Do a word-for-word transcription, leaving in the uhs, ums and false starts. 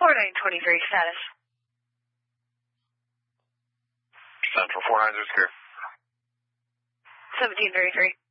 four nine two three, status. Central four nine zero secure. seventeen thirty-three.